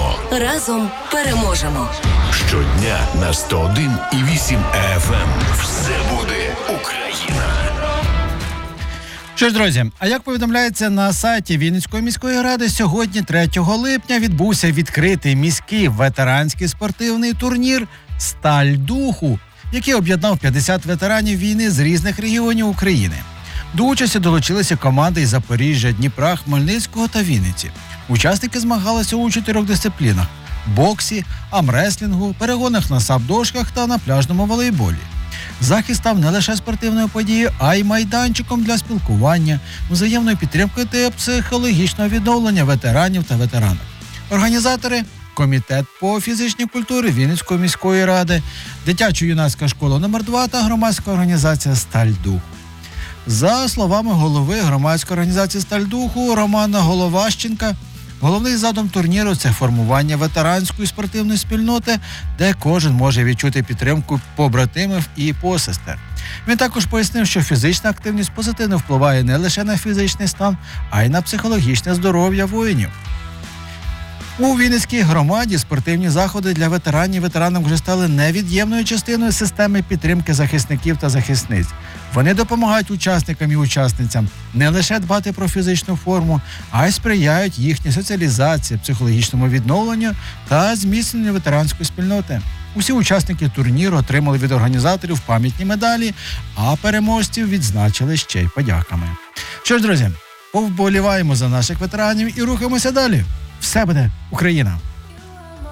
переможемо. Разом переможемо. Щодня на 101,8 FM. Все буде Україна. Що ж, друзі, а як повідомляється на сайті Вінницької міської ради, сьогодні, 3 липня, відбувся відкритий міський ветеранський спортивний турнір «Сталь духу», який об'єднав 50 ветеранів війни з різних регіонів України. До участі долучилися команди із Запоріжжя, Дніпра, Хмельницького та Вінниці. Учасники змагалися у 4 дисциплінах – боксі, армреслінгу, перегонах на сап-дошках та на пляжному волейболі. Захід став не лише спортивною подією, а й майданчиком для спілкування, взаємної підтримки та психологічного відновлення ветеранів та ветеранок. Організатори – Комітет по фізичній культурі Вінницької міської ради, дитячо-юнацька школа номер 2 та громадська організація «Сталь духу». За словами голови громадської організації «Сталь духу» Романа Головащенка, головний задум турніру – це формування ветеранської спортивної спільноти, де кожен може відчути підтримку побратимів і посестер. Він також пояснив, що фізична активність позитивно впливає не лише на фізичний стан, а й на психологічне здоров'я воїнів. У Вінницькій громаді спортивні заходи для ветеранів і ветеранок вже стали невід'ємною частиною системи підтримки захисників та захисниць. Вони допомагають учасникам і учасницям не лише дбати про фізичну форму, а й сприяють їхній соціалізації, психологічному відновленню та зміцненню ветеранської спільноти. Усі учасники турніру отримали від організаторів пам'ятні медалі, а переможців відзначили ще й подяками. Що ж, друзі, повболіваємо за наших ветеранів і рухаємося далі. Все буде Україна!